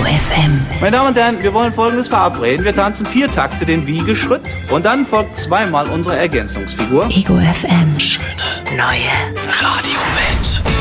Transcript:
FM. Meine Damen und Herren, wir wollen Folgendes verabreden. Wir tanzen 4 Takte den Wiegeschritt und dann folgt 2-mal unsere Ergänzungsfigur. Ego FM. Schöne neue Radiowelt.